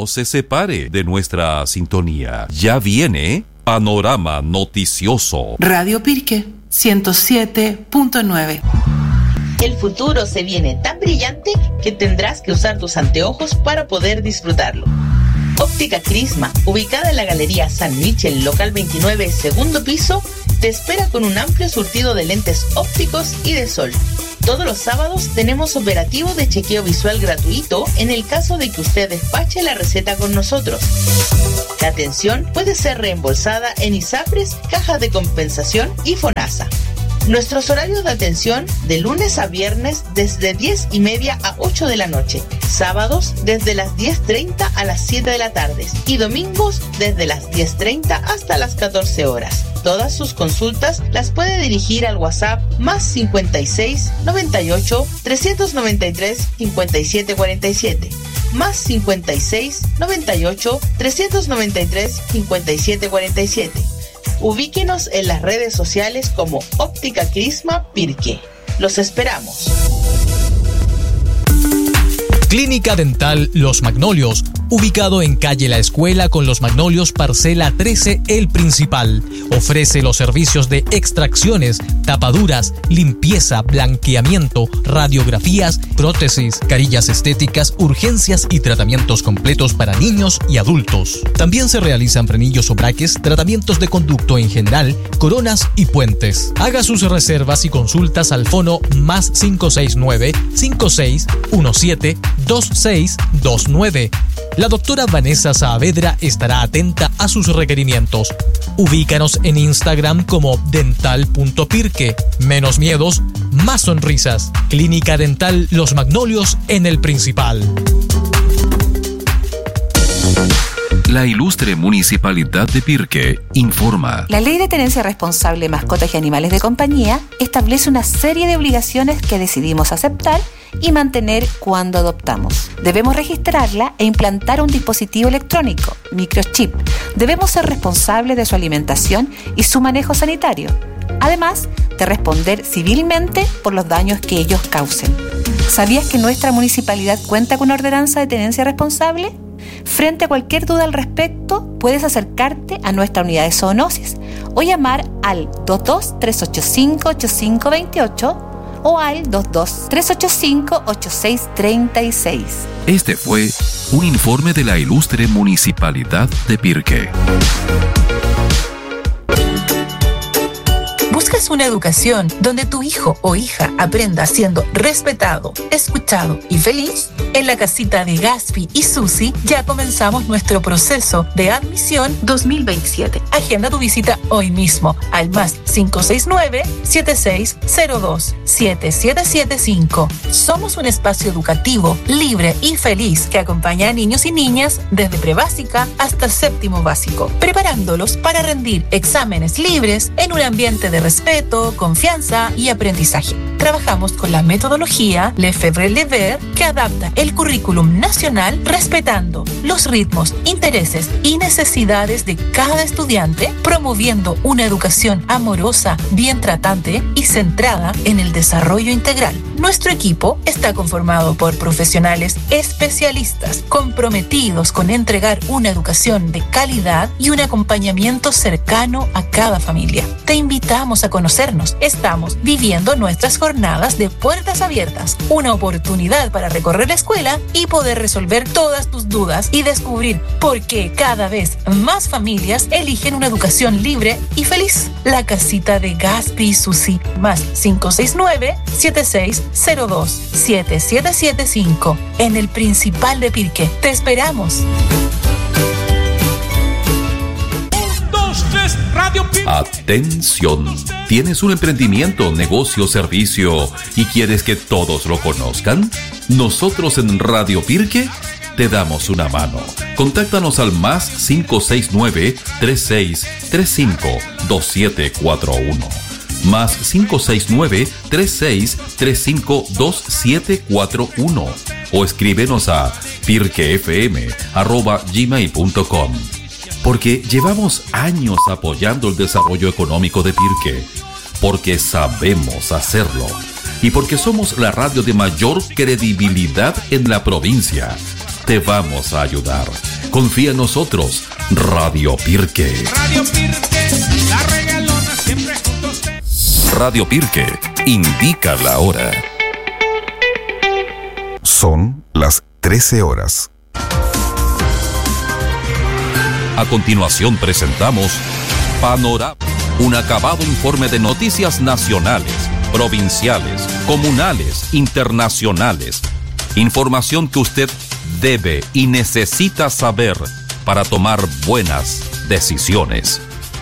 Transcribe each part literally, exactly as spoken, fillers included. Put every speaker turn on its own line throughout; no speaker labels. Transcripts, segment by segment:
no se separe de nuestra sintonía. Ya viene Panorama Noticioso.
Radio Pirque ciento siete punto nueve.
El futuro se viene tan brillante que tendrás que usar tus anteojos para poder disfrutarlo. Óptica Crisma, ubicada en la Galería San Michel, local veintinueve, segundo piso, te espera con un amplio surtido de lentes ópticos y de sol. Todos los sábados tenemos operativo de chequeo visual gratuito en el caso de que usted despache la receta con nosotros. La atención puede ser reembolsada en ISAPRES, Caja de Compensación y FONASA. Nuestros horarios de atención de lunes a viernes desde diez y media a ocho de la noche, sábados desde las diez treinta a las siete de la tarde y domingos desde las diez treinta hasta las catorce horas. Todas sus consultas las puede dirigir al WhatsApp más cincuenta y seis, noventa y ocho, trescientos noventa y tres, cincuenta y siete cuarenta y siete, más cincuenta y seis, noventa y ocho, trescientos noventa y tres, cincuenta y siete cuarenta y siete. Ubíquenos en las redes sociales como Óptica Crisma Pirque. Los esperamos.
Clínica Dental Los Magnolios, ubicado en calle La Escuela con Los Magnolios, parcela trece, El Principal. Ofrece los servicios de extracciones, tapaduras, limpieza, blanqueamiento, radiografías, prótesis, carillas estéticas, urgencias y tratamientos completos para niños y adultos. También se realizan frenillos o braques, tratamientos de conducto en general, coronas y puentes. Haga sus reservas y consultas al fono más cinco seis nueve, cinco seis uno siete, dos seis dos nueve. La doctora Vanessa Saavedra estará atenta a sus requerimientos. Ubícanos en Instagram como dental punto pirque. Menos miedos, más sonrisas. Clínica Dental Los Magnolios en El Principal.
La ilustre Municipalidad de Pirque informa.
La Ley de Tenencia Responsable de Mascotas y Animales de Compañía establece una serie de obligaciones que decidimos aceptar y mantener cuando adoptamos. Debemos registrarla e implantar un dispositivo electrónico, microchip. Debemos ser responsables de su alimentación y su manejo sanitario, además de responder civilmente por los daños que ellos causen. ¿Sabías que nuestra municipalidad cuenta con una ordenanza de tenencia responsable? Frente a cualquier duda al respecto, puedes acercarte a nuestra unidad de zoonosis o llamar al dos dos, tres ocho cinco, ocho cinco dos ocho o al dos dos, tres ocho cinco, ocho seis tres seis.
Este fue un informe de la ilustre Municipalidad de Pirque.
¿Buscas una educación donde tu hijo o hija aprenda siendo respetado, escuchado y feliz? En la casita de Gaspi y Susi ya comenzamos nuestro proceso de admisión dos mil veintisiete. Agenda tu visita hoy mismo al más cinco seis nueve, siete seis cero dos, siete siete siete cinco. Somos un espacio educativo, libre y feliz que acompaña a niños y niñas desde prebásica hasta séptimo básico, preparándolos para rendir exámenes libres en un ambiente de respeto, confianza y aprendizaje. Trabajamos con la metodología Lefebvre-Lever que adapta el currículum nacional respetando los ritmos, intereses y necesidades de cada estudiante, promoviendo una educación amorosa, bien tratante y centrada en el desarrollo integral. Nuestro equipo está conformado por profesionales especialistas comprometidos con entregar una educación de calidad y un acompañamiento cercano a cada familia. Te invitamos a conocernos. Estamos viviendo nuestras jornadas de puertas abiertas, una oportunidad para recorrer la escuela y poder resolver todas tus dudas y descubrir por qué cada vez más familias eligen una educación libre y feliz. La casita de Gaspi y Susi, más cinco seis nueve, siete seis cero dos, siete siete siete cinco, en el Principal de Pirque. Te esperamos.
Atención, ¿tienes un emprendimiento, negocio, servicio y quieres que todos lo conozcan? Nosotros en Radio Pirque te damos una mano. Contáctanos al más cinco seis nueve, tres seis tres cinco, dos siete cuatro uno. Más cinco seis nueve, tres seis tres cinco, dos siete cuatro uno. O escríbenos a pirquefm arroba gmail punto com. Porque llevamos años apoyando el desarrollo económico de Pirque, porque sabemos hacerlo y porque somos la radio de mayor credibilidad en la provincia. Te vamos a ayudar. Confía en nosotros. Radio Pirque.
Radio Pirque, la regalona siempre junto a usted.
Radio Pirque indica la hora.
Son las trece horas.
A continuación presentamos Panorama, un acabado informe de noticias nacionales, provinciales, comunales, internacionales. Información que usted debe y necesita saber para tomar buenas decisiones.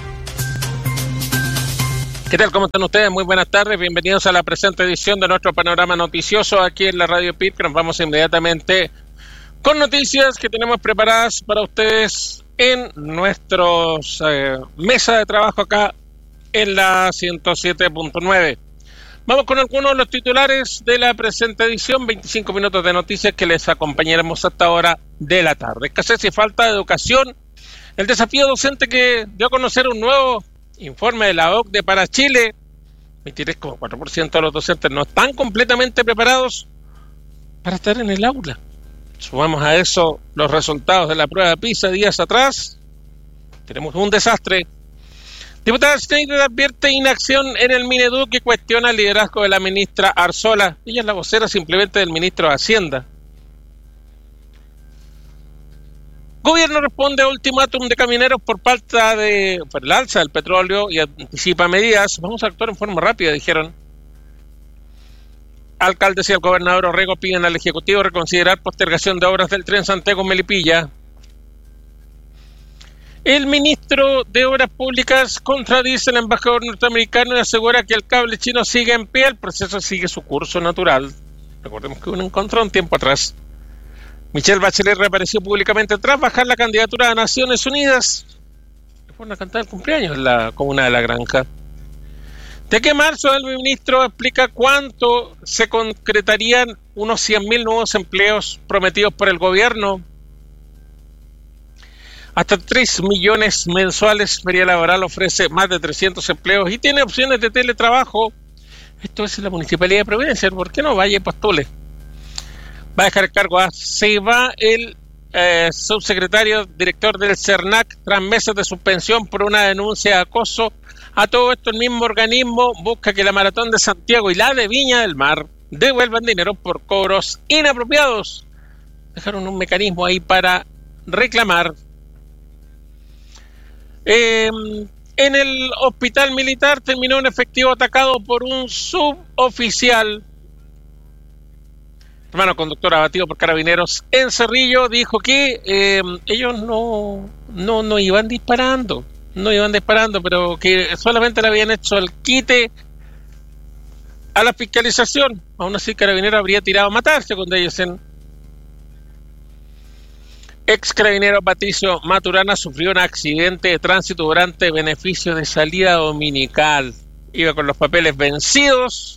¿Qué tal? ¿Cómo están ustedes? Muy buenas tardes. Bienvenidos a la presente edición de nuestro panorama noticioso aquí en la Radio P I T. Nos vamos inmediatamente con noticias que tenemos preparadas para ustedes en nuestros eh, mesa de trabajo acá en la ciento siete punto nueve. Vamos con algunos de los titulares de la presente edición, veinticinco minutos de noticias que les acompañaremos hasta ahora de la tarde. Escasez y falta de educación, el desafío docente que dio a conocer un nuevo informe de la O C D E para Chile. veintitrés coma cuatro por ciento de los docentes no están completamente preparados para estar en el aula. Sumamos a eso los resultados de la prueba PISA días atrás. Tenemos un desastre. Diputada Schneider advierte inacción en el Mineduc y cuestiona el liderazgo de la ministra Arzola. Ella es la vocera simplemente del ministro de Hacienda. Gobierno responde a ultimátum de camioneros por falta de por el alza del petróleo y anticipa medidas. Vamos a actuar en forma rápida, dijeron. Alcaldes y el gobernador Orrego piden al Ejecutivo reconsiderar postergación de obras del tren Santiago-Melipilla. El ministro de Obras Públicas contradice al embajador norteamericano y asegura que el cable chino sigue en pie, el proceso sigue su curso natural. Recordemos que uno encontró un tiempo atrás. Michelle Bachelet reapareció públicamente tras bajar la candidatura a Naciones Unidas. Le fueron a cantar el cumpleaños en la comuna de La Granja. De que marzo el ministro explica cuánto se concretarían unos cien mil nuevos empleos prometidos por el gobierno. Hasta tres millones mensuales. Feria Laboral ofrece más de trescientos empleos y tiene opciones de teletrabajo. Esto es la Municipalidad de Providencia. ¿Por qué no vaya y postule? Va a dejar el cargo a se va el eh, subsecretario director del CERNAC tras meses de suspensión por una denuncia de acoso. A todo esto el mismo organismo busca que la Maratón de Santiago y la de Viña del Mar devuelvan dinero por cobros inapropiados. Dejaron un mecanismo ahí para reclamar. Eh, en el hospital militar terminó un efectivo atacado por un suboficial. Hermano conductor abatido por carabineros en Cerrillo dijo que eh, ellos no, no, no iban disparando, no iban disparando, pero que solamente le habían hecho el quite a la fiscalización. Aún así, carabinero habría tirado a matarse cuando ellos en... Ex carabinero Patricio Maturana sufrió un accidente de tránsito durante beneficio de salida dominical. Iba con los papeles vencidos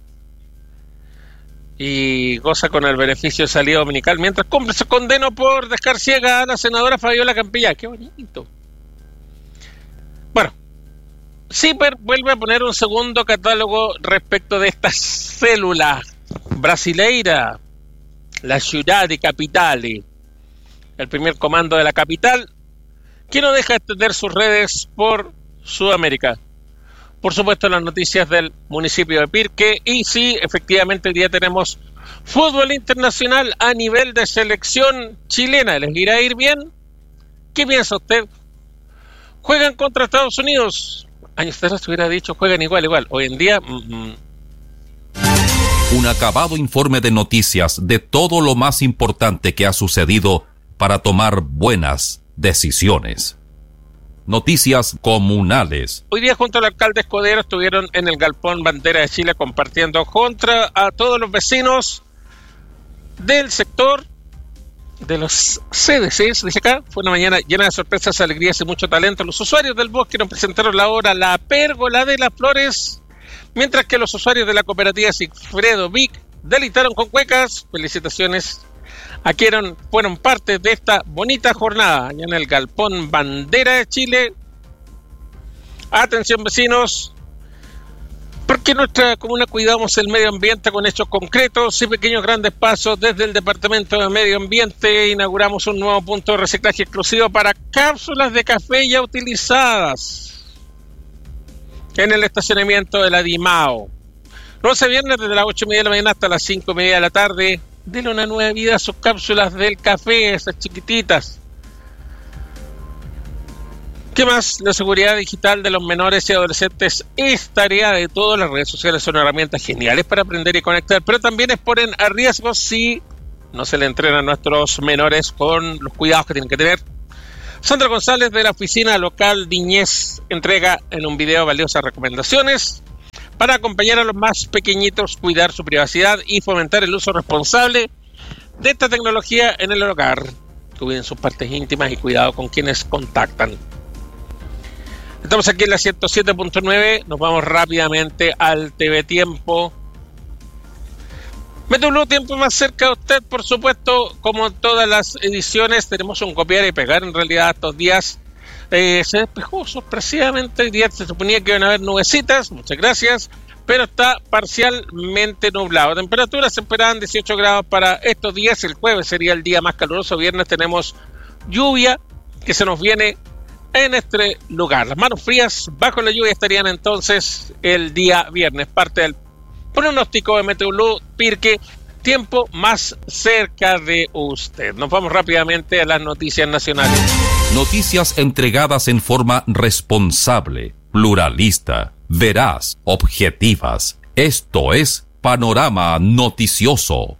y goza con el beneficio de salida dominical mientras cumple su condeno por dejar ciega a la senadora Fabiola Campillá. ¡Qué bonito! Bueno, CIPER vuelve a poner un segundo catálogo respecto de esta célula brasileira, la ciudad de Capitale. El primer comando de la capital, que no deja de extender sus redes por Sudamérica. Por supuesto, las noticias del municipio de Pirque. Y sí, efectivamente, hoy día tenemos fútbol internacional a nivel de selección chilena. ¿Les irá a ir bien? ¿Qué piensa usted? Juegan contra Estados Unidos. Años atrás hubiera dicho, juegan igual, igual. Hoy en día... Mm,
Un acabado informe de noticias de todo lo más importante que ha sucedido para tomar buenas decisiones. Noticias comunales.
Hoy día junto al alcalde Escudero estuvieron en el Galpón Bandera de Chile compartiendo contra a todos los vecinos del sector de los C D Cs. Dice acá, fue una mañana llena de sorpresas, alegrías y mucho talento. Los usuarios del bosque nos presentaron la obra La Pérgola de las Flores, mientras que los usuarios de la cooperativa Sigfredo Vic deleitaron con cuecas. Felicitaciones a quienes fueron parte de esta bonita jornada allá en el Galpón Bandera de Chile. Atención vecinos, Porque en nuestra comuna cuidamos el medio ambiente con hechos concretos y pequeños grandes pasos. Desde el Departamento de Medio Ambiente inauguramos un nuevo punto de reciclaje exclusivo para cápsulas de café ya utilizadas en el estacionamiento de la Dimao. Lunes a viernes desde las ocho y media de la mañana hasta las cinco y media de la tarde. Denle una nueva vida a sus cápsulas del café, esas chiquititas. ¿Qué más? La seguridad digital de los menores y adolescentes es tarea de todos. Las redes sociales son herramientas geniales para aprender y conectar, pero también exponen a riesgos si no se le entrena a nuestros menores con los cuidados que tienen que tener. Sandra González de la Oficina Local Niñez entrega en un video valiosas recomendaciones para acompañar a los más pequeñitos, cuidar su privacidad y fomentar el uso responsable de esta tecnología en el hogar. Cuiden sus partes íntimas y cuidado con quienes contactan. Estamos aquí en la ciento siete punto nueve, nos vamos rápidamente al T V Tiempo. Meteo Tiempo más cerca de usted, por supuesto, como en todas las ediciones, tenemos un copiar y pegar en realidad estos días. Eh, se despejó sorpresivamente, hoy día se suponía que iban a haber nubecitas, muchas gracias, pero está parcialmente nublado. Temperaturas se esperaban dieciocho grados para estos días, el jueves sería el día más caluroso, viernes tenemos lluvia que se nos viene en este lugar. Las manos frías bajo la lluvia estarían entonces el día viernes, parte del pronóstico de Meteorolú Pirque, tiempo más cerca de usted. Nos vamos rápidamente a las noticias nacionales.
Noticias entregadas en forma responsable, pluralista, veraz, objetivas. Esto es Panorama Noticioso.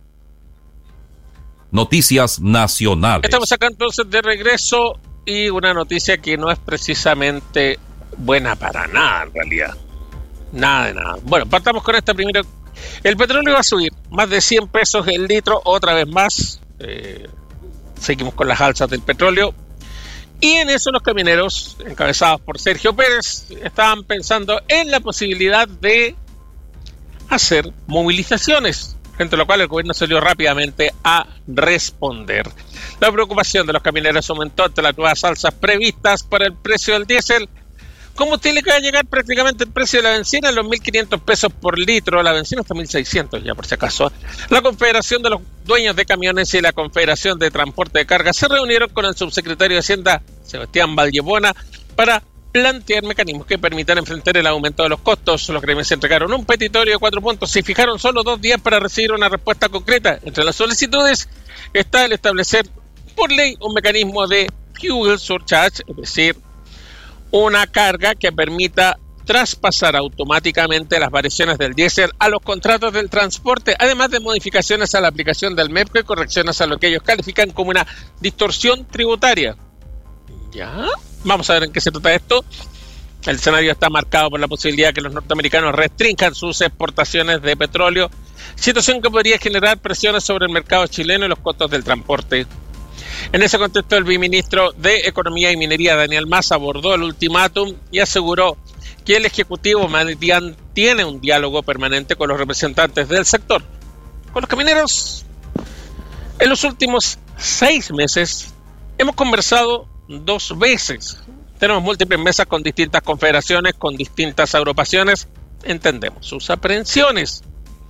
Noticias nacionales.
Estamos acá entonces de regreso y una noticia que no es precisamente buena para nada en realidad. Nada de nada. Bueno, partamos con esta primera. El petróleo va a subir más de cien pesos el litro, otra vez más. Eh, seguimos con las alzas del petróleo. Y en eso los camioneros, encabezados por Sergio Pérez, estaban pensando en la posibilidad de hacer movilizaciones, frente a lo cual el gobierno salió rápidamente a responder. La preocupación de los camioneros aumentó ante las nuevas alzas previstas para el precio del diésel. Combustible que va a llegar prácticamente el precio de la bencina a los mil quinientos pesos por litro. La bencina está a mil seiscientos ya por si acaso. La Confederación de los Dueños de Camiones y la Confederación de Transporte de Carga se reunieron con el subsecretario de Hacienda, Sebastián Valdebona, para plantear mecanismos que permitan enfrentar el aumento de los costos. Los gremios se entregaron un petitorio de cuatro puntos y fijaron solo dos días para recibir una respuesta concreta. Entre las solicitudes está el establecer por ley un mecanismo de fuel surcharge, es decir, una carga que permita traspasar automáticamente las variaciones del diésel a los contratos del transporte, además de modificaciones a la aplicación del MEPCO y correcciones a lo que ellos califican como una distorsión tributaria. ¿Ya? Vamos a ver en qué se trata esto. El escenario está marcado por la posibilidad de que los norteamericanos restrinjan sus exportaciones de petróleo, situación que podría generar presiones sobre el mercado chileno y los costos del transporte. En ese contexto, el viceministro de Economía y Minería, Daniel Mas, abordó el ultimátum y aseguró que el Ejecutivo mantiene un diálogo permanente con los representantes del sector. Con los camioneros, en los últimos seis meses, hemos conversado dos veces. Tenemos múltiples mesas con distintas confederaciones, con distintas agrupaciones. Entendemos sus aprehensiones.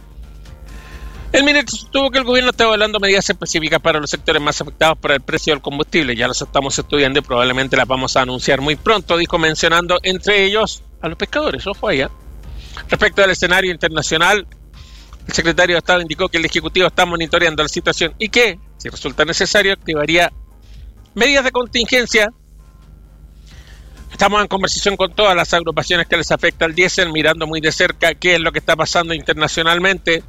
El ministro sostuvo que el gobierno está evaluando medidas específicas para los sectores más afectados por el precio del combustible. Ya las estamos estudiando y probablemente las vamos a anunciar muy pronto, dijo, mencionando entre ellos a los pescadores. Ojo allá. Respecto al escenario internacional, el secretario de Estado indicó que el Ejecutivo está monitoreando la situación y que, si resulta necesario, activaría medidas de contingencia. Estamos en conversación con todas las agrupaciones que les afecta el diésel, mirando muy de cerca qué es lo que está pasando internacionalmente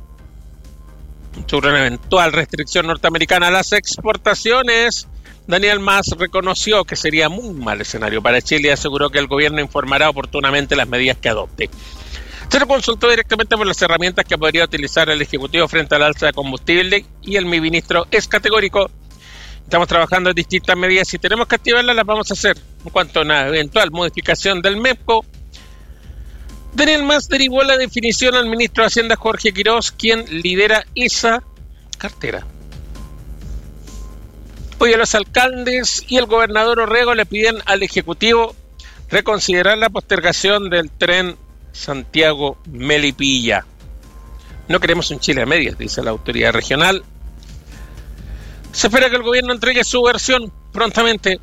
sobre una eventual restricción norteamericana a las exportaciones. Daniel Mas reconoció que sería muy mal escenario para Chile y aseguró que el gobierno informará oportunamente las medidas que adopte. Se lo consultó directamente por las herramientas que podría utilizar el Ejecutivo frente al alza de combustible y el ministro es categórico. Estamos trabajando en distintas medidas y si tenemos que activarlas las vamos a hacer. En cuanto a una eventual modificación del MEPCO, Daniel Mas derivó la definición al ministro de Hacienda Jorge Quiroz, quien lidera esa cartera. Hoy a los alcaldes y el gobernador Orrego le piden al Ejecutivo reconsiderar la postergación del tren Santiago Melipilla. No queremos un Chile a medias, dice la autoridad regional. Se espera que el gobierno entregue su versión prontamente.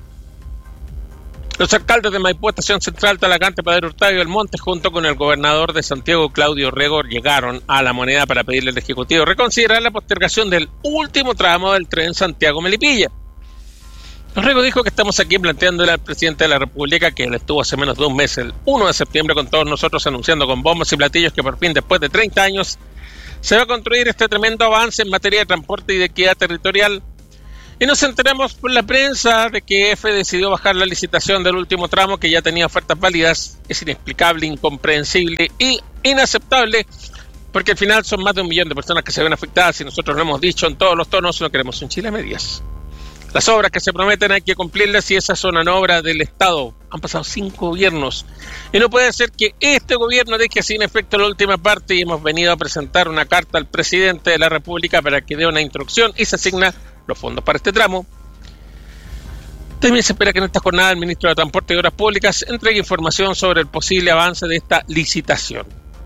Los alcaldes de Maipú, Estación Central, Talagante, Padre Hurtado y Belmonte, junto con el gobernador de Santiago, Claudio Rego, llegaron a La Moneda para pedirle al Ejecutivo reconsiderar la postergación del último tramo del tren Santiago-Melipilla. Rego dijo que estamos aquí planteándole al presidente de la República, que él estuvo hace menos de un mes, el primero de septiembre, con todos nosotros, anunciando con bombos y platillos que por fin, después de treinta años, se va a construir este tremendo avance en materia de transporte y de equidad territorial. Y nos enteramos por la prensa de que E F E decidió bajar la licitación del último tramo, que ya tenía ofertas válidas. Es inexplicable, incomprensible y inaceptable, porque al final son más de un millón de personas que se ven afectadas y nosotros lo hemos dicho en todos los tonos, no queremos un Chile a medias. Las obras que se prometen hay que cumplirlas y esas son una obra del Estado. Han pasado cinco gobiernos y no puede ser que este gobierno deje sin efecto la última parte, y hemos venido a presentar una carta al presidente de la República para que dé una instrucción y se asigna los fondos para este tramo. También se espera que en esta jornada el ministro de Transporte y Obras Públicas entregue información sobre el posible avance de esta licitación.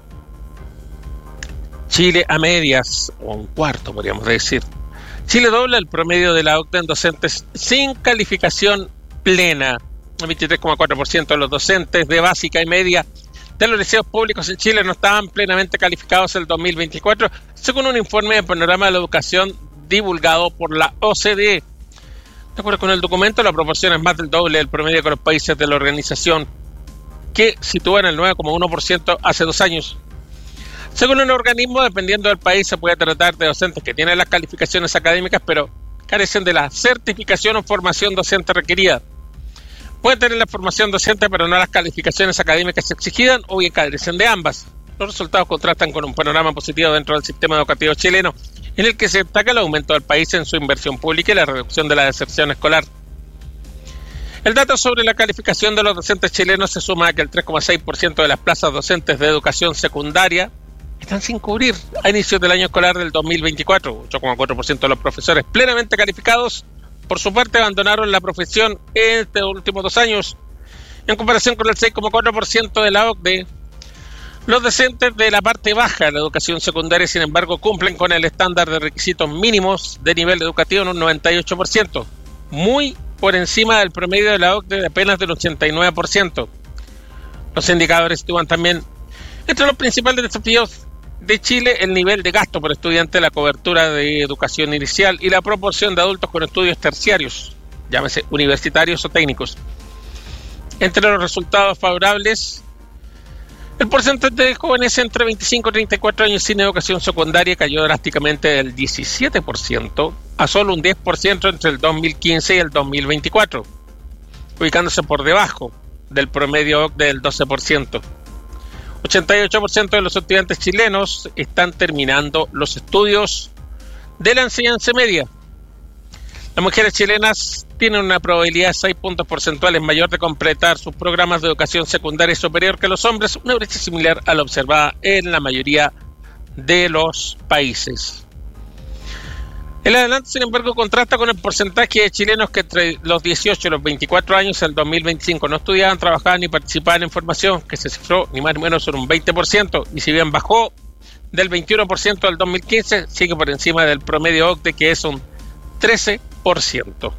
Chile a medias, o un cuarto podríamos decir. Chile dobla el promedio de la O C D E en docentes sin calificación plena. El veintitrés coma cuatro por ciento de los docentes de básica y media de los liceos públicos en Chile no estaban plenamente calificados en el dos mil veinticuatro, según un informe de Panorama de la Educación divulgado por la O C D E. De acuerdo con el documento, la proporción es más del doble del promedio con los países de la organización, que sitúa en el nueve coma uno por ciento hace dos años. Según un organismo, dependiendo del país, se puede tratar de docentes que tienen las calificaciones académicas, pero carecen de la certificación o formación docente requerida. Pueden tener la formación docente, pero no las calificaciones académicas exigidas, o bien carecen de ambas. Los resultados contrastan con un panorama positivo dentro del sistema educativo chileno, en el que se destaca el aumento del país en su inversión pública y la reducción de la deserción escolar. El dato sobre la calificación de los docentes chilenos se suma a que el tres coma seis por ciento de las plazas docentes de educación secundaria están sin cubrir a inicios del año escolar del dos mil veinticuatro. ocho coma cuatro por ciento de los profesores plenamente calificados, por su parte, abandonaron la profesión en estos últimos dos años, en comparación con el seis coma cuatro por ciento de la O C D E. Los docentes de la parte baja de la educación secundaria, sin embargo, cumplen con el estándar de requisitos mínimos de nivel educativo en un noventa y ocho por ciento, muy por encima del promedio de la O C D E de apenas del ochenta y nueve por ciento. Los indicadores sitúan también entre los principales desafíos de Chile el nivel de gasto por estudiante, la cobertura de educación inicial y la proporción de adultos con estudios terciarios, llámese universitarios o técnicos. Entre los resultados favorables, el porcentaje de jóvenes entre veinticinco y treinta y cuatro años sin educación secundaria cayó drásticamente del diecisiete por ciento a solo un diez por ciento entre el dos mil quince y el dos mil veinticuatro, ubicándose por debajo del promedio del doce por ciento. ochenta y ocho por ciento de los estudiantes chilenos están terminando los estudios de la enseñanza media. Las mujeres chilenas tienen una probabilidad de seis puntos porcentuales mayor de completar sus programas de educación secundaria superior que los hombres, una brecha similar a la observada en la mayoría de los países. El adelanto, sin embargo, contrasta con el porcentaje de chilenos que entre los dieciocho y los veinticuatro años del dos mil veinticinco no estudiaban, trabajaban ni participaban en formación, que se cifró ni más ni menos en un veinte por ciento, y si bien bajó del veintiuno por ciento del dos mil quince, sigue por encima del promedio O C D E, que es un trece por ciento.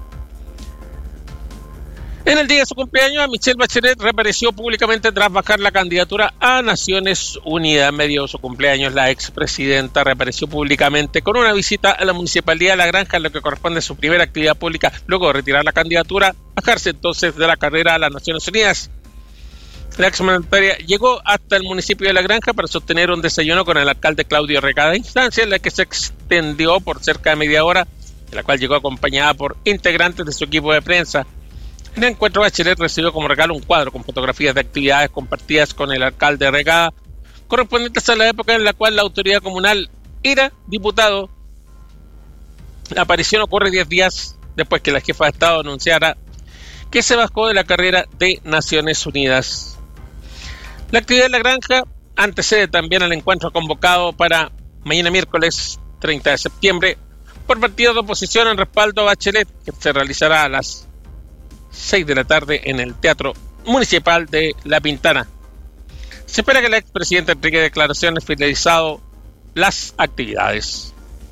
En el día de su cumpleaños, Michelle Bachelet reapareció públicamente tras bajar la candidatura a Naciones Unidas. En medio de su cumpleaños, la expresidenta reapareció públicamente con una visita a la Municipalidad de La Granja, en lo que corresponde a su primera actividad pública, luego de retirar la candidatura, bajarse entonces de la carrera a las Naciones Unidas. La exmandataria llegó hasta el municipio de La Granja para sostener un desayuno con el alcalde Claudio Rego, instancia en la que se extendió por cerca de media hora, en la cual llegó acompañada por integrantes de su equipo de prensa. En el encuentro, Bachelet recibió como regalo un cuadro con fotografías de actividades compartidas con el alcalde Regada, correspondientes a la época en la cual la autoridad comunal era diputado. La aparición ocurre diez días después que la jefa de Estado anunciara que se bajó de la carrera de Naciones Unidas. La actividad de La Granja antecede también al encuentro convocado para mañana miércoles treinta de septiembre por partidos de oposición en respaldo a Bachelet, que se realizará a las seis de la tarde en el Teatro Municipal de La Pintana. Se espera que el expresidente entregue declaraciones finalizado las actividades.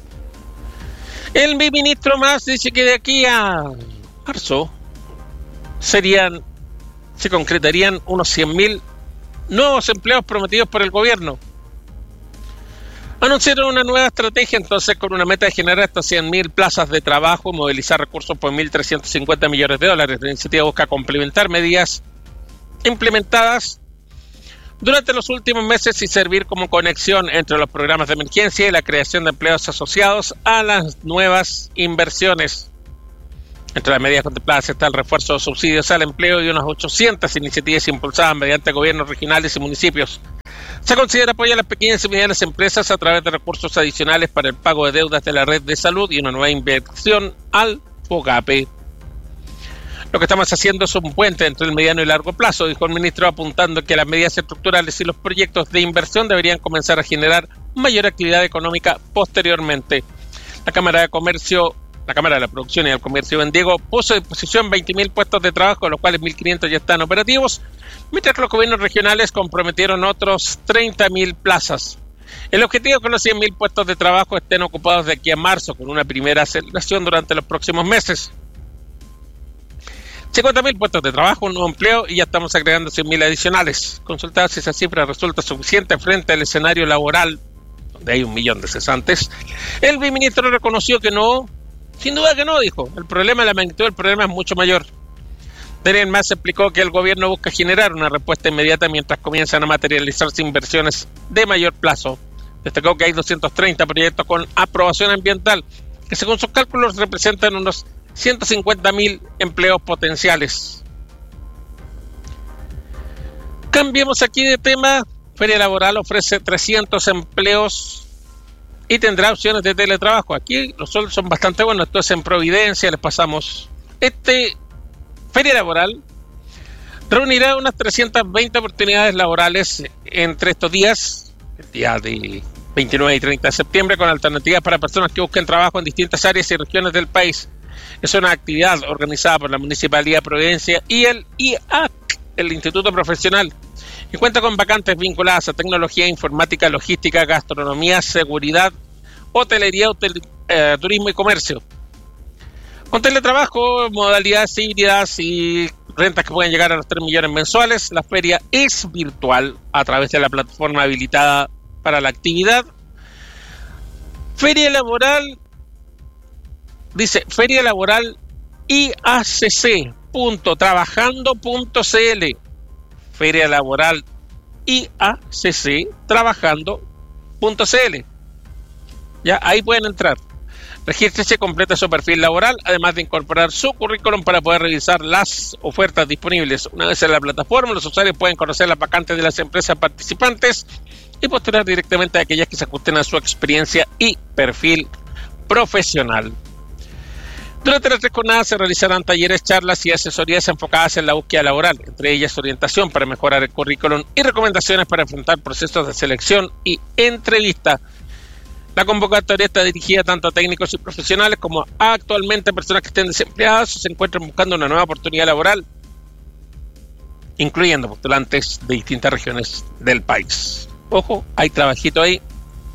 El ministro más dice que de aquí a marzo serían, se concretarían unos cien mil nuevos empleos prometidos por el gobierno. Anunciaron una nueva estrategia entonces con una meta de generar hasta cien mil plazas de trabajo y movilizar recursos por mil trescientos cincuenta millones de dólares. La iniciativa busca complementar medidas implementadas durante los últimos meses y servir como conexión entre los programas de emergencia y la creación de empleos asociados a las nuevas inversiones. Entre las medidas contempladas está el refuerzo de subsidios al empleo y unas ochocientas iniciativas impulsadas mediante gobiernos regionales y municipios. Se considera apoyo a las pequeñas y medianas empresas a través de recursos adicionales para el pago de deudas de la red de salud y una nueva inversión al FOGAPE. Lo que estamos haciendo es un puente entre el mediano y largo plazo, dijo el ministro, apuntando que las medidas estructurales y los proyectos de inversión deberían comenzar a generar mayor actividad económica posteriormente. La Cámara de Comercio, la Cámara de la Producción y el Comercio de Diego puso a disposición veinte mil puestos de trabajo, de los cuales mil quinientos ya están operativos, mientras que los gobiernos regionales comprometieron otros treinta mil plazas. El objetivo es que los cien mil puestos de trabajo estén ocupados de aquí a marzo, con una primera aceleración durante los próximos meses. cincuenta mil puestos de trabajo, un nuevo empleo y ya estamos agregando cien mil adicionales. Consultados si esa cifra resulta suficiente frente al escenario laboral, donde hay un millón de cesantes, el viceministro reconoció que no, sin duda que no, dijo. El problema, la magnitud del problema es mucho mayor. Daniel Mas explicó que el gobierno busca generar una respuesta inmediata mientras comienzan a materializarse inversiones de mayor plazo. Destacó que hay doscientos treinta proyectos con aprobación ambiental, que según sus cálculos representan unos ciento cincuenta mil empleos potenciales. Cambiemos aquí de tema. Feria Laboral ofrece trescientos empleos y tendrá opciones de teletrabajo. Aquí los sueldos son bastante buenos. Esto es en Providencia, les pasamos. Este Feria Laboral reunirá unas trescientas veinte oportunidades laborales entre estos días, el día de veintinueve y treinta de septiembre, con alternativas para personas que busquen trabajo en distintas áreas y regiones del país. Es una actividad organizada por la Municipalidad de Providencia y el I A C, el Instituto Profesional, y cuenta con vacantes vinculadas a tecnología, informática, logística, gastronomía, seguridad, hotelería, hotel, eh, turismo y comercio. Con teletrabajo, modalidades híbridas y rentas que pueden llegar a los tres millones mensuales, la feria es virtual a través de la plataforma habilitada para la actividad. Feria Laboral, dice, Feria Laboral I A C C punto trabajando punto c l. Feria Laboral I A C C trabajando punto c l. Ya, ahí pueden entrar. Regístrese, completa su perfil laboral, además de incorporar su currículum para poder revisar las ofertas disponibles. Una vez en la plataforma, los usuarios pueden conocer las vacantes de las empresas participantes y postular directamente a aquellas que se ajusten a su experiencia y perfil profesional. Durante las tres jornadas se realizarán talleres, charlas y asesorías enfocadas en la búsqueda laboral, entre ellas orientación para mejorar el currículum y recomendaciones para enfrentar procesos de selección y entrevista. La convocatoria está dirigida tanto a técnicos y profesionales como a actualmente personas que estén desempleadas o se encuentren buscando una nueva oportunidad laboral, incluyendo postulantes de distintas regiones del país. Ojo, hay trabajito ahí.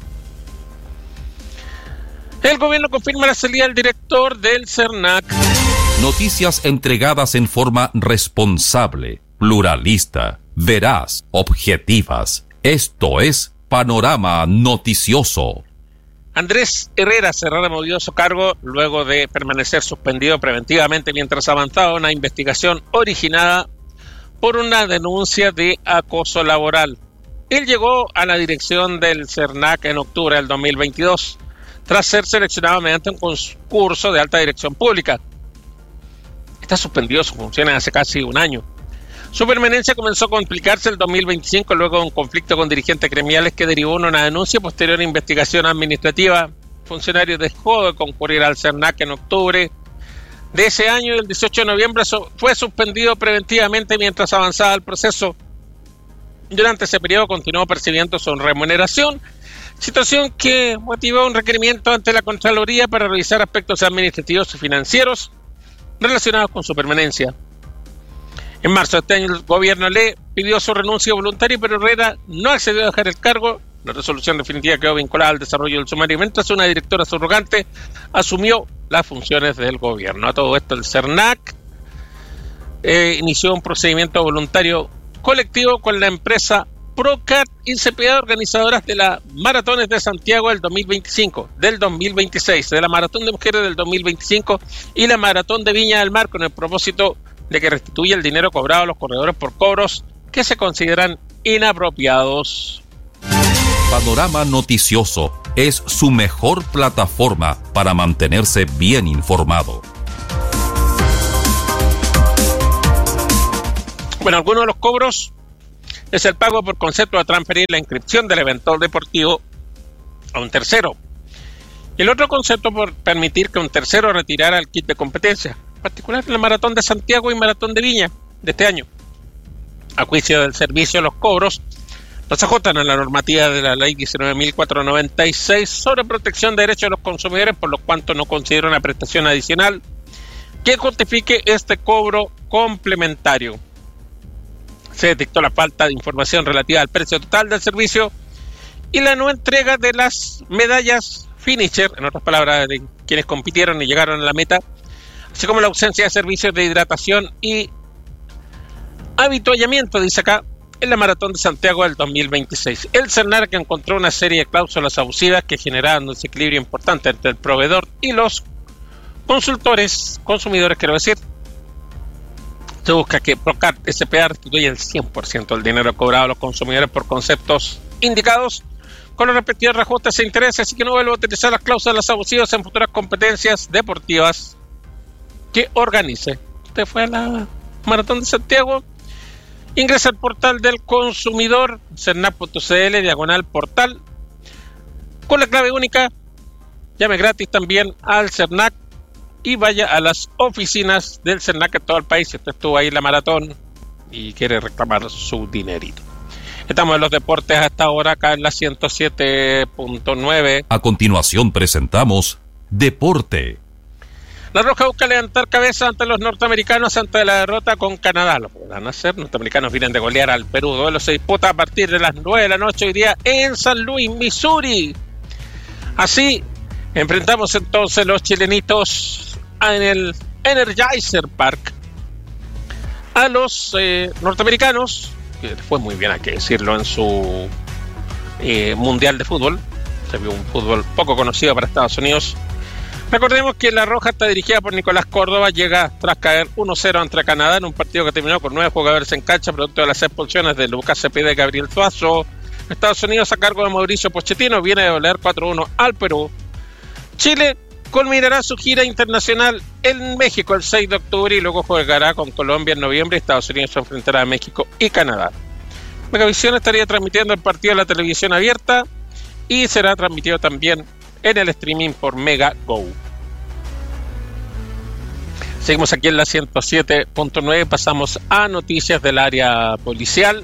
El gobierno confirma la salida del director del CERNAC.
Noticias entregadas en forma responsable, pluralista, veraz, objetivas. Esto es Panorama Noticioso.
Andrés Herrera será removido de su cargo luego de permanecer suspendido preventivamente mientras avanzaba una investigación originada por una denuncia de acoso laboral. Él llegó a la dirección del CERNAC en octubre del dos mil veintidós, tras ser seleccionado mediante un concurso de alta dirección pública. Está suspendido sus funciones hace casi un año. Su permanencia comenzó a complicarse el dos mil veinticinco luego de un conflicto con dirigentes gremiales que derivó en una denuncia posterior a investigación administrativa. El funcionario dejó de concurrir al CERNAC en octubre de ese año y el dieciocho de noviembre fue suspendido preventivamente mientras avanzaba el proceso. Durante ese periodo continuó percibiendo su remuneración, situación que motivó un requerimiento ante la Contraloría para revisar aspectos administrativos y financieros relacionados con su permanencia. En marzo de este año el gobierno le pidió su renuncia voluntaria, pero Herrera no accedió a dejar el cargo. La resolución definitiva quedó vinculada al desarrollo del sumario, mientras una directora subrogante asumió las funciones del gobierno. A todo esto el CERNAC eh, inició un procedimiento voluntario colectivo con la empresa Procat y C P A, organizadoras de las maratones de Santiago del dos mil veinticinco, del dos mil veintiséis, de la Maratón de Mujeres del dos mil veinticinco y la Maratón de Viña del Mar, con el propósito de que restituya el dinero cobrado a los corredores por cobros que se consideran inapropiados.
Panorama Noticioso es su mejor plataforma para mantenerse bien informado.
Bueno, algunos de los cobros es el pago por concepto de transferir la inscripción del evento deportivo a un tercero. Y el otro concepto por permitir que un tercero retirara el kit de competencia, en particular en la Maratón de Santiago y Maratón de Viña de este año. A juicio del servicio, los cobros no se ajustan a la normativa de la Ley diecinueve mil cuatrocientos noventa y seis sobre protección de derechos de los consumidores, por lo cual no considera una prestación adicional que justifique este cobro complementario. Se detectó la falta de información relativa al precio total del servicio y la no entrega de las medallas finisher, en otras palabras, de quienes compitieron y llegaron a la meta, así como la ausencia de servicios de hidratación y avituallamiento, dice acá, en la Maratón de Santiago del dos mil veintiséis. El CERNAC encontró una serie de cláusulas abusivas que generaban un desequilibrio importante entre el proveedor y los consultores, consumidores, quiero decir. Se busca que Procat S P A restituya el cien por ciento del dinero cobrado a los consumidores por conceptos indicados con los respectivos reajustes e intereses, así que no vuelva a utilizar las cláusulas abusivas en futuras competencias deportivas que organice. Usted fue a la Maratón de Santiago, ingresa al portal del consumidor, cernac punto c l, diagonal portal, con la clave única, llame gratis también al CERNAC y vaya a las oficinas del CERNAC en todo el país si usted estuvo ahí en la maratón y quiere reclamar su dinerito. Estamos en los deportes hasta ahora acá en la ciento siete punto nueve.
A continuación presentamos Deporte.
La Roja busca levantar cabeza ante los norteamericanos ante la derrota con Canadá. Lo podrán hacer. Los norteamericanos vienen de golear al Perú. El duelo se disputa a partir de las nueve de la noche hoy día en San Luis, Missouri. Así enfrentamos entonces los chilenitos en el Energizer Park a los eh, norteamericanos, que les fue muy bien, hay que decirlo, en su eh, mundial de fútbol. Se vio un fútbol poco conocido para Estados Unidos. Recordemos que la Roja está dirigida por Nicolás Córdoba, llega tras caer uno cero ante Canadá en un partido que terminó con nueve jugadores en cancha, producto de las expulsiones de Lucas Cepeda y Gabriel Suazo. Estados Unidos, a cargo de Mauricio Pochettino, viene de golear cuatro uno al Perú. Chile culminará su gira internacional en México el seis de octubre y luego jugará con Colombia en noviembre. Estados Unidos se enfrentará a México y Canadá. Megavisión estaría transmitiendo el partido en la televisión abierta y será transmitido también en el streaming por Mega Go. Seguimos aquí en la ciento siete punto nueve, pasamos a noticias del área policial.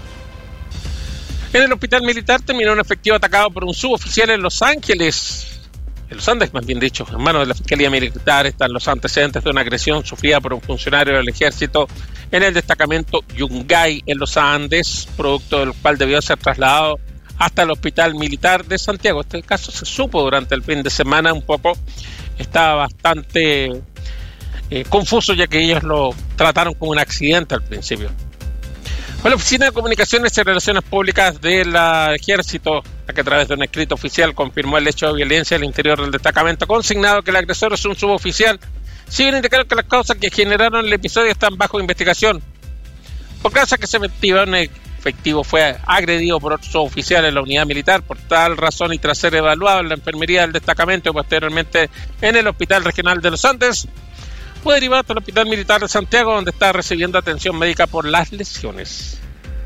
En el hospital militar terminó un efectivo atacado por un suboficial en Los Ángeles. En Los Andes, más bien dicho, en manos de la Fiscalía Militar están los antecedentes de una agresión sufrida por un funcionario del Ejército en el destacamento Yungay en Los Andes, producto del cual debió ser trasladado hasta el Hospital Militar de Santiago. Este caso se supo durante el fin de semana un poco, estaba bastante eh, confuso, ya que ellos lo trataron como un accidente al principio. Fue la Oficina de Comunicaciones y Relaciones Públicas del Ejército la que a través de un escrito oficial confirmó el hecho de violencia al interior del destacamento, consignado que el agresor es un suboficial. Si bien indicaron que las causas que generaron el episodio están bajo investigación. Por causa que se efectiva, un efectivo fue agredido por otro suboficial en la unidad militar. Por tal razón y tras ser evaluado en la enfermería del destacamento y posteriormente en el Hospital Regional de Los Andes, fue derivado al Hospital Militar de Santiago, donde está recibiendo atención médica por las lesiones.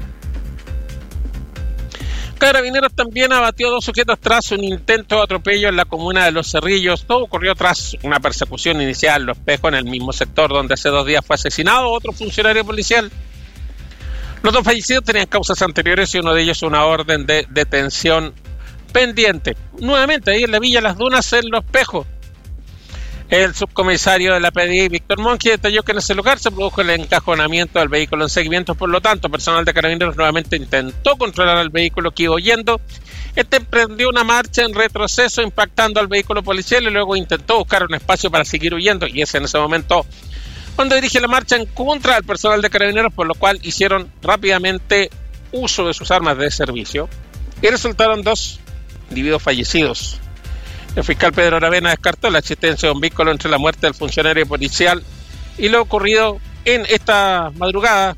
Carabineros también abatió a dos sujetos tras un intento de atropello en la comuna de Los Cerrillos. Todo ocurrió tras una persecución inicial en Los Espejos, en el mismo sector donde hace dos días fue asesinado otro funcionario policial. Los dos fallecidos tenían causas anteriores y uno de ellos una orden de detención pendiente. Nuevamente ahí en la Villa Las Dunas, en Los Espejos. El subcomisario de la P D I, Víctor Monge, detalló que en ese lugar se produjo el encajonamiento del vehículo en seguimiento, por lo tanto, personal de Carabineros nuevamente intentó controlar al vehículo que iba huyendo. Este emprendió una marcha en retroceso impactando al vehículo policial y luego intentó buscar un espacio para seguir huyendo, y es en ese momento cuando dirige la marcha en contra del personal de Carabineros, por lo cual hicieron rápidamente uso de sus armas de servicio y resultaron dos individuos fallecidos. El fiscal Pedro Aravena descartó la existencia de un vínculo entre la muerte del funcionario policial y lo ocurrido en esta madrugada.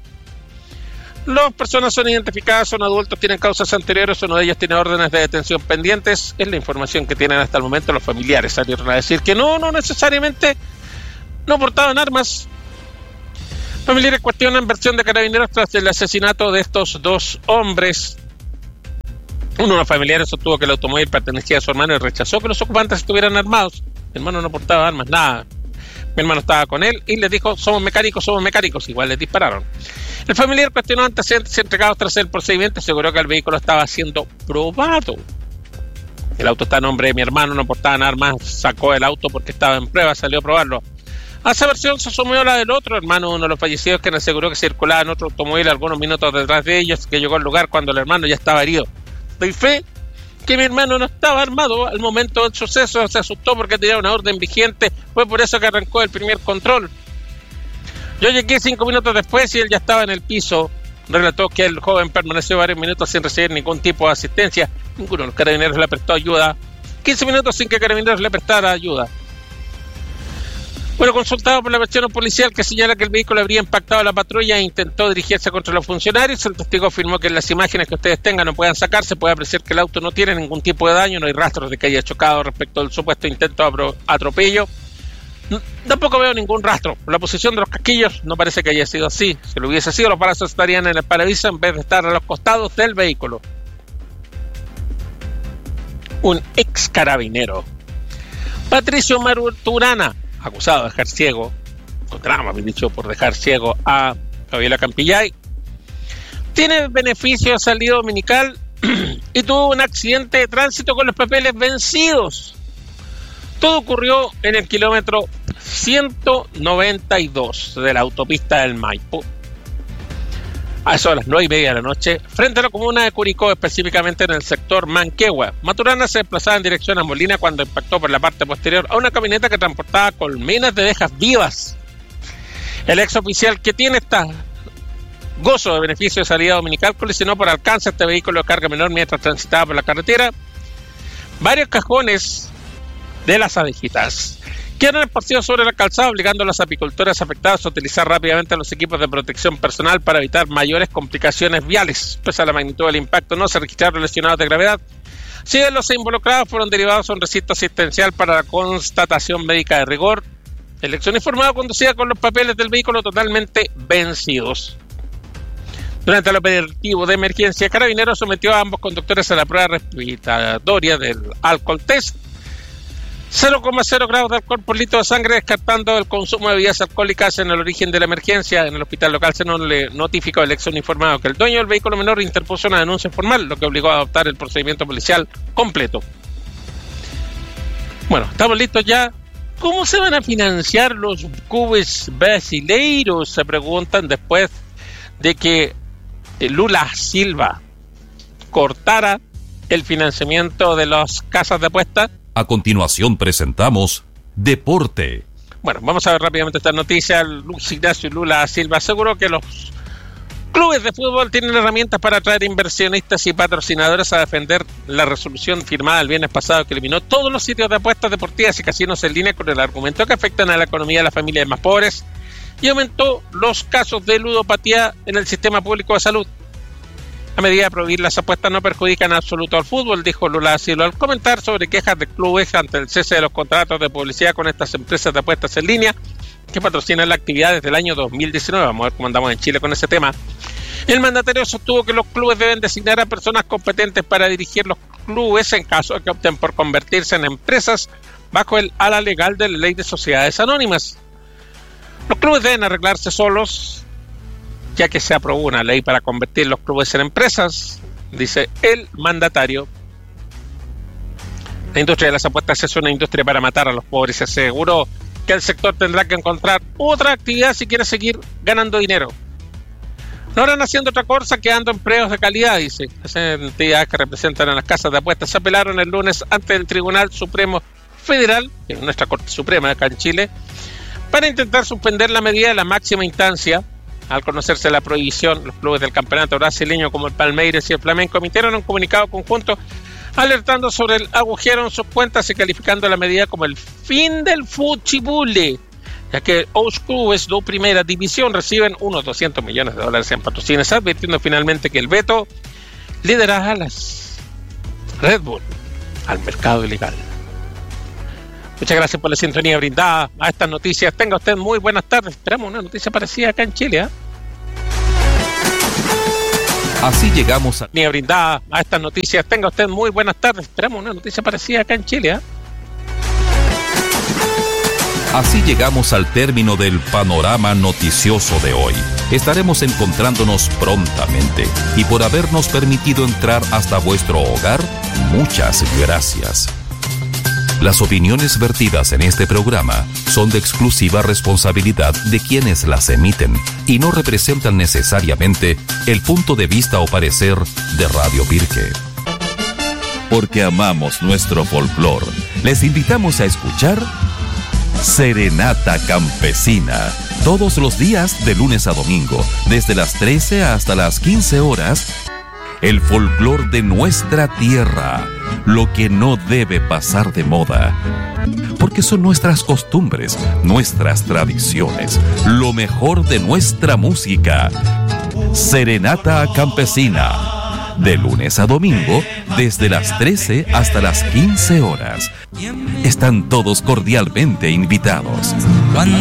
Las personas son identificadas, son adultos, tienen causas anteriores, uno de ellos tiene órdenes de detención pendientes. Es la información que tienen hasta el momento. Los familiares salieron a decir que no, no necesariamente no portaban armas. Familiares cuestionan versión de Carabineros tras el asesinato de estos dos hombres. Uno de los familiares sostuvo que el automóvil pertenecía a su hermano y rechazó que los ocupantes estuvieran armados. Mi hermano no portaba armas, nada. Mi hermano estaba con él y les dijo, somos mecánicos, somos mecánicos. Igual les dispararon. El familiar cuestionó antecedentes entregados tras el procedimiento y aseguró que el vehículo estaba siendo probado. El auto está a nombre de mi hermano, no portaban armas, sacó el auto porque estaba en prueba, salió a probarlo. A esa versión se sumió la del otro hermano, uno de los fallecidos, quien aseguró que circulaba en otro automóvil algunos minutos detrás de ellos, que llegó al lugar cuando el hermano ya estaba herido. Doy fe que mi hermano no estaba armado al momento del suceso, se asustó porque tenía una orden vigente, fue por eso que arrancó el primer control. Yo llegué cinco minutos después y él ya estaba en el piso. Relató que el joven permaneció varios minutos sin recibir ningún tipo de asistencia. Ninguno de los carabineros le prestó ayuda. quince minutos sin que carabineros le prestara ayuda. Bueno, consultado por la versión policial que señala que el vehículo habría impactado a la patrulla e intentó dirigirse contra los funcionarios, el testigo afirmó que en las imágenes que ustedes tengan no puedan sacar, se puede apreciar que el auto no tiene ningún tipo de daño, no hay rastros de que haya chocado respecto al supuesto intento de atropello. Tampoco veo ningún rastro. Por la posición de los casquillos no parece que haya sido así. Si lo hubiese sido, los brazos estarían en el parabrisa en vez de estar a los costados del vehículo. Un ex carabinero, Patricio Maturana, acusado de dejar ciego, con drama, bien dicho, por dejar ciego a Fabiola Campillay, tiene beneficio de salida dominical y tuvo un accidente de tránsito con los papeles vencidos. Todo ocurrió en el kilómetro ciento noventa y dos de la autopista del Maipo. A eso de las nueve y media de la noche, frente a la comuna de Curicó, específicamente en el sector Manquehue. Maturana se desplazaba en dirección a Molina cuando impactó por la parte posterior a una camioneta que transportaba colmenas de abejas vivas. El ex oficial que tiene esta gozo de beneficio de salida dominical colisionó por alcance este vehículo de carga menor mientras transitaba por la carretera. Varios cajones de las abejitas quedaron esparcidos sobre la calzada, obligando a los apicultores afectados a utilizar rápidamente los equipos de protección personal para evitar mayores complicaciones viales. Pese a la magnitud del impacto, no se registraron lesionados de gravedad. Si bien los involucrados fueron derivados a un recinto asistencial para la constatación médica de rigor, el ex uniformado conducía con los papeles del vehículo totalmente vencidos. Durante el operativo de emergencia, Carabineros sometió a ambos conductores a la prueba respiratoria del alcohol test. cero coma cero grados de alcohol por litro de sangre, descartando el consumo de bebidas alcohólicas en el origen de la emergencia. En el hospital local se le notificó al ex uniformado que el dueño del vehículo menor interpuso una denuncia formal, lo que obligó a adoptar el procedimiento policial completo. Bueno, estamos listos ya. ¿Cómo se van a financiar los clubes brasileiros? Se preguntan después de que Lula Silva cortara el financiamiento de las casas de apuestas.
A continuación presentamos Deporte.
Bueno, vamos a ver rápidamente esta noticia. Luis Ignacio Lula Silva aseguró que los clubes de fútbol tienen herramientas para atraer inversionistas y patrocinadores a defender la resolución firmada el viernes pasado que eliminó todos los sitios de apuestas deportivas y casinos en línea con el argumento que afectan a la economía de las familias más pobres y aumentó los casos de ludopatía en el sistema público de salud. A medida de prohibir las apuestas no perjudican en absoluto al fútbol, dijo Lula Silva al comentar sobre quejas de clubes ante el cese de los contratos de publicidad con estas empresas de apuestas en línea que patrocinan la actividad desde el año dos mil diecinueve. Vamos a ver cómo andamos en Chile con ese tema. El mandatario sostuvo que los clubes deben designar a personas competentes para dirigir los clubes en caso de que opten por convertirse en empresas bajo el ala legal de la Ley de Sociedades Anónimas. Los clubes deben arreglarse solos, ya que se aprobó una ley para convertir los clubes en empresas, dice el mandatario. La industria de las apuestas es una industria para matar a los pobres. Se aseguró que el sector tendrá que encontrar otra actividad si quiere seguir ganando dinero. No harán haciendo otra cosa que dando empleos de calidad, dice. Las entidades que representan a las casas de apuestas apelaron el lunes ante el Tribunal Supremo Federal, que es nuestra Corte Suprema acá en Chile, para intentar suspender la medida de la máxima instancia. Al conocerse la prohibición, los clubes del campeonato brasileño como el Palmeiras y el Flamengo emitieron un comunicado conjunto alertando sobre el agujero en sus cuentas y calificando la medida como el fin del futebol, ya que los clubes de primera división reciben unos doscientos millones de dólares en patrocinios, advirtiendo finalmente que el veto liderará a las Red Bull al mercado ilegal. Muchas gracias por la sintonía brindada a estas noticias. Tenga usted muy buenas tardes. Esperamos una noticia parecida acá en Chile, ¿eh?
Así llegamos a...
Ni brindada a estas noticias. Tenga usted muy buenas tardes. Esperamos una noticia parecida acá en Chile, ¿eh?
Así llegamos al término del panorama noticioso de hoy. Estaremos encontrándonos prontamente y por habernos permitido entrar hasta vuestro hogar, muchas gracias. Las opiniones vertidas en este programa son de exclusiva responsabilidad de quienes las emiten y no representan necesariamente el punto de vista o parecer de Radio Pirque. Porque amamos nuestro folclor, les invitamos a escuchar Serenata Campesina, todos los días de lunes a domingo, desde las trece hasta las quince horas, el folclor de nuestra tierra, lo que no debe pasar de moda, porque son nuestras costumbres, nuestras tradiciones, lo mejor de nuestra música. Serenata Campesina, de lunes a domingo, desde las trece hasta las quince horas. Están todos cordialmente invitados.